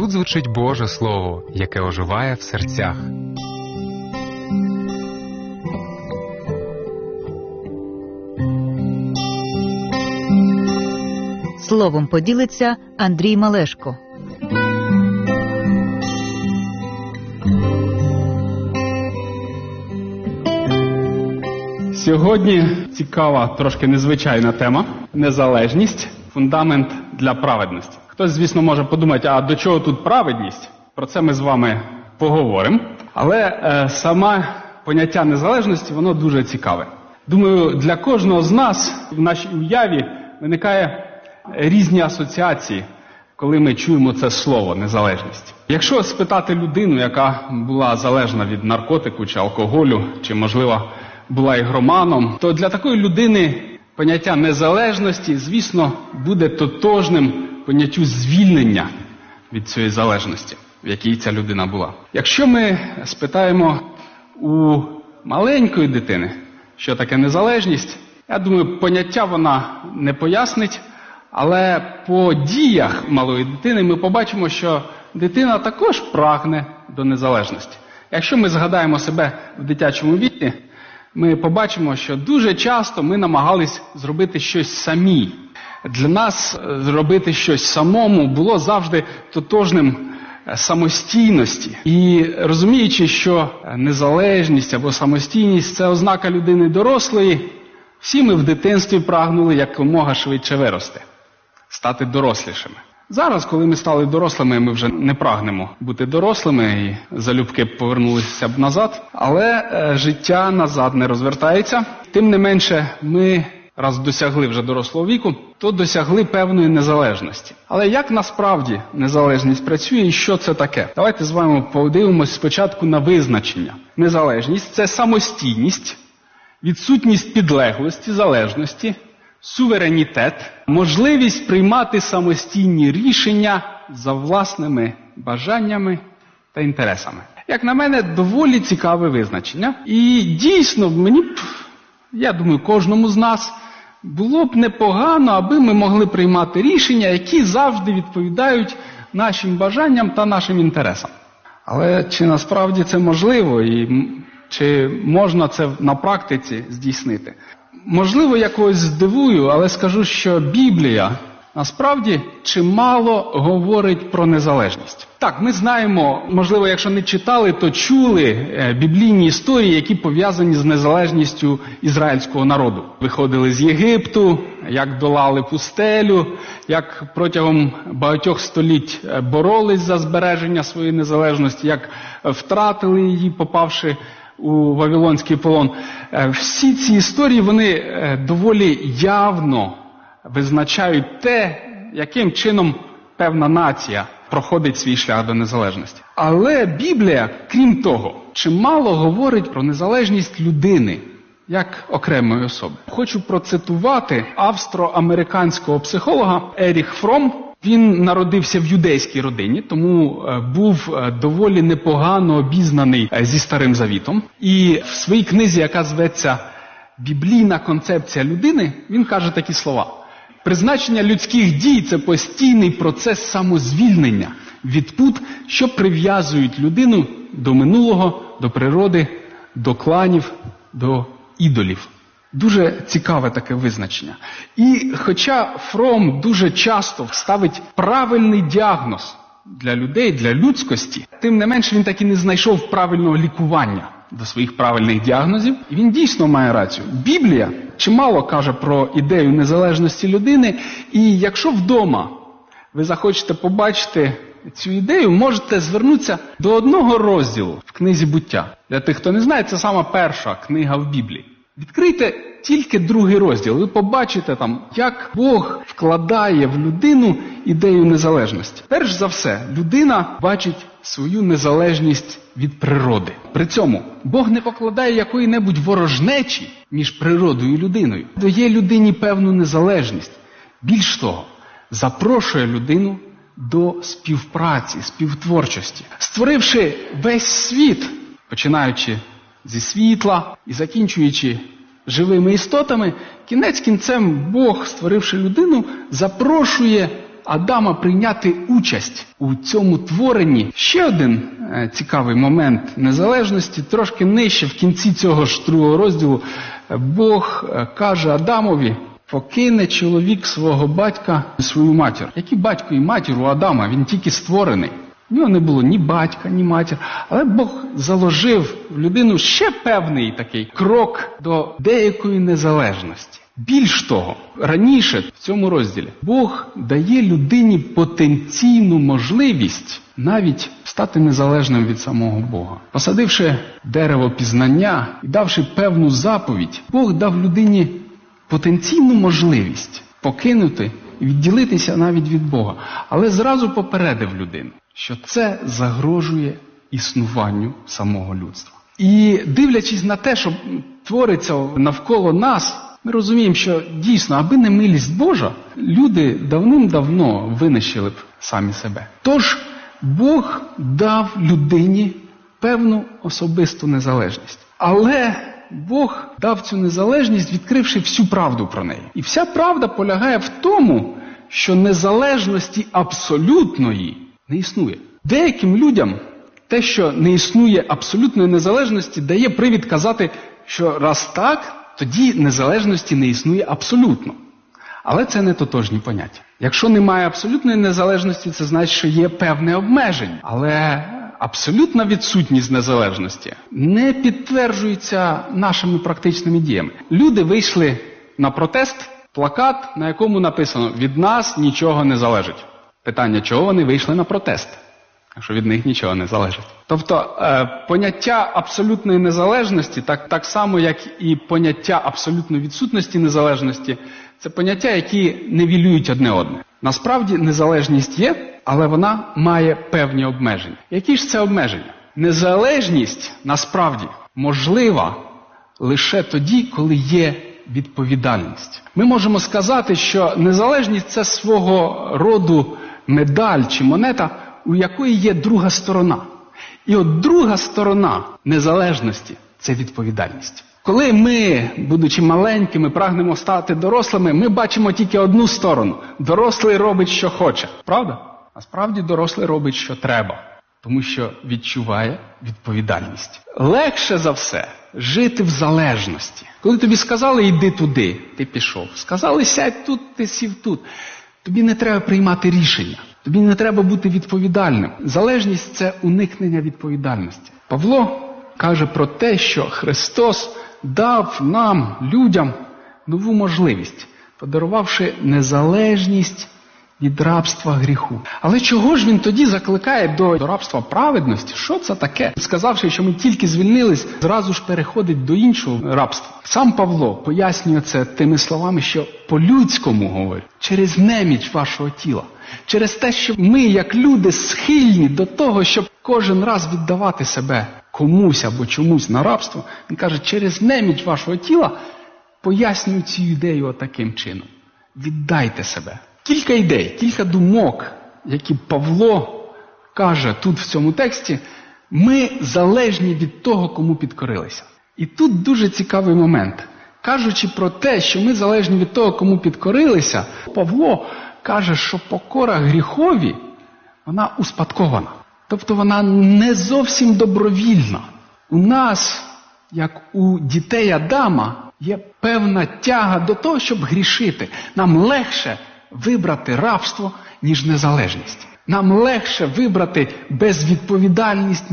Тут звучить Боже Слово, яке оживає в серцях. Словом поділиться Андрій Малешко. Сьогодні цікава, трошки незвичайна тема – незалежність, фундамент для праведності. Хтось, звісно, може подумати, а до чого тут праведність? Про це ми з вами поговоримо. Але саме поняття незалежності, воно дуже цікаве. Думаю, для кожного з нас в нашій уяві виникає різні асоціації, коли ми чуємо це слово «незалежність». Якщо спитати людину, яка була залежна від наркотику чи алкоголю, чи, можливо, була ігроманом, то для такої людини поняття незалежності, звісно, буде тотожним поняттю звільнення від цієї залежності, в якій ця людина була. Якщо ми спитаємо у маленької дитини, що таке незалежність, я думаю, поняття вона не пояснить, але по діях малої дитини ми побачимо, що дитина також прагне до незалежності. Якщо ми згадаємо себе в дитячому віці, ми побачимо, що дуже часто ми намагались зробити щось самі. Для нас зробити щось самому було завжди тотожним самостійності. І розуміючи, що незалежність або самостійність – це ознака людини дорослої, всі ми в дитинстві прагнули якомога швидше вирости, стати дорослішими. Зараз, коли ми стали дорослими, ми вже не прагнемо бути дорослими і залюбки повернулися б назад. Але життя назад не розвертається. Тим не менше, ми, раз досягли вже дорослого віку, то досягли певної незалежності. Але як насправді незалежність працює і що це таке? Давайте з вами подивимось спочатку на визначення. Незалежність – це самостійність, відсутність підлеглості, залежності, суверенітет, можливість приймати самостійні рішення за власними бажаннями та інтересами. Як на мене, доволі цікаве визначення. І дійсно, я думаю, кожному з нас було б непогано, аби ми могли приймати рішення, які завжди відповідають нашим бажанням та нашим інтересам. Але чи насправді це можливо і чи можна це на практиці здійснити? Можливо, я когось здивую, але скажу, що Біблія насправді чимало говорить про незалежність. Так, ми знаємо, можливо, якщо не читали, то чули біблійні історії, які пов'язані з незалежністю ізраїльського народу. Виходили з Єгипту, як долали пустелю, як протягом багатьох століть боролись за збереження своєї незалежності, як втратили її, попавши у Вавилонський полон. Всі ці історії, вони доволі явно визначають те, яким чином певна нація проходить свій шлях до незалежності. Але Біблія, крім того, чимало говорить про незалежність людини, як окремої особи. Хочу процитувати австро-американського психолога Еріх Фром. Він народився в юдейській родині, тому був доволі непогано обізнаний зі Старим Завітом. І в своїй книзі, яка зветься «Біблійна концепція людини», він каже такі слова. Призначення людських дій – це постійний процес самозвільнення від пут, що прив'язують людину до минулого, до природи, до кланів, до ідолів. Дуже цікаве таке визначення. І хоча Фром дуже часто ставить правильний діагноз для людей, для людськості, тим не менше він так і не знайшов правильного лікування до своїх правильних діагнозів. І він дійсно має рацію. Біблія чимало каже про ідею незалежності людини, і якщо вдома ви захочете побачити цю ідею, можете звернутися до одного розділу в книзі «Буття». Для тих, хто не знає, це сама перша книга в Біблії. Відкрийте тільки другий розділ, ви побачите там, як Бог вкладає в людину ідею незалежності. Перш за все, людина бачить свою незалежність від природи. При цьому Бог не покладає якої-небудь ворожнечі між природою і людиною. Дає людині певну незалежність. Більш того, запрошує людину до співпраці, співтворчості. Створивши весь світ, починаючи зі світла і закінчуючи живими істотами, кінець кінцем Бог, створивши людину, запрошує Адама прийняти участь у цьому творенні. Ще один цікавий момент незалежності, трошки нижче, в кінці цього ж 2 розділу, Бог каже Адамові: покине чоловік свого батька і свою матір. Який батько і матір у Адама? Він тільки створений. У нього не було ні батька, ні матір. Але Бог заложив в людину ще певний такий крок до деякої незалежності. Більш того, раніше в цьому розділі Бог дає людині потенційну можливість навіть стати незалежним від самого Бога. Посадивши дерево пізнання і давши певну заповідь, Бог дав людині потенційну можливість покинути і відділитися навіть від Бога. Але зразу попередив людину, що це загрожує існуванню самого людства. І дивлячись на те, що твориться навколо нас, ми розуміємо, що дійсно, аби не милість Божа, люди давним-давно винищили б самі себе. Тож Бог дав людині певну особисту незалежність. Але Бог дав цю незалежність, відкривши всю правду про неї. І вся правда полягає в тому, що незалежності абсолютної не існує. Деяким людям те, що не існує абсолютної незалежності, дає привід казати, що раз так, тоді незалежності не існує абсолютно. Але це не тотожні поняття. Якщо немає абсолютної незалежності, це значить, що є певне обмеження. Але абсолютна відсутність незалежності не підтверджується нашими практичними діями. Люди вийшли на протест, плакат, на якому написано: «Від нас нічого не залежить». Питання, чого вони вийшли на протест, якщо від них нічого не залежить. Тобто поняття абсолютної незалежності, так само, як і поняття абсолютної відсутності незалежності, це поняття, які нівелюють одне одне. Насправді незалежність є, але вона має певні обмеження. Які ж це обмеження? Незалежність насправді можлива лише тоді, коли є відповідальність. Ми можемо сказати, що незалежність – це свого роду медаль чи монета, у якої є друга сторона. І от друга сторона незалежності – це відповідальність. Коли ми, будучи маленькими, прагнемо стати дорослими, ми бачимо тільки одну сторону. Дорослий робить, що хоче. Правда? А справді дорослий робить, що треба. Тому що відчуває відповідальність. Легше за все жити в залежності. Коли тобі сказали, йди туди, ти пішов. Сказали, сядь тут, ти сів тут. Тобі не треба приймати рішення. Тобі не треба бути відповідальним. Залежність – це уникнення відповідальності. Павло каже про те, що Христос дав нам, людям, нову можливість, подарувавши незалежність від рабства гріху. Але чого ж він тоді закликає до рабства праведності? Що це таке? Сказавши, що ми тільки звільнились, зразу ж переходить до іншого рабства. Сам Павло пояснює це тими словами, що по-людському говорить, через неміч вашого тіла. Через те, що ми, як люди, схильні до того, щоб кожен раз віддавати себе комусь або чомусь на рабство, він каже, через неміч вашого тіла пояснюю цю ідею отаким чином. Віддайте себе. Кілька ідей, кілька думок, які Павло каже тут в цьому тексті, ми залежні від того, кому підкорилися. І тут дуже цікавий момент. Кажучи про те, що ми залежні від того, кому підкорилися, Павло каже, що покора гріхові, вона успадкована. Тобто вона не зовсім добровільна. У нас, як у дітей Адама, є певна тяга до того, щоб грішити. Нам легше вибрати рабство, ніж незалежність. Нам легше вибрати безвідповідальність,